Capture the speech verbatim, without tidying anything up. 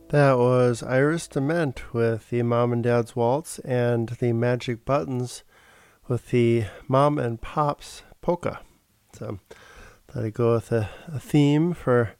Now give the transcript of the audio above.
That was Iris Dement with the Mom and Dad's Waltz and the Magic Buttons with the Mom and Pop's Polka. So thought I'd go with a, a theme for